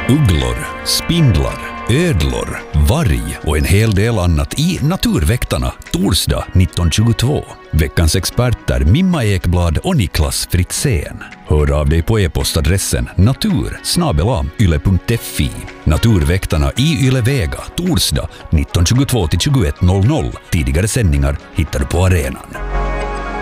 ugglor, spindlar, ödlor, varg och en hel del annat i Naturväktarna torsdag 19.22. Veckans experter Mimma Ekblad och Niklas Fritzén. Hör av dig på e-postadressen natur@yle.fi. Naturväktarna i Yle Vega torsdag 19.22 till 21.00. Tidigare sändningar hittar du på arenan.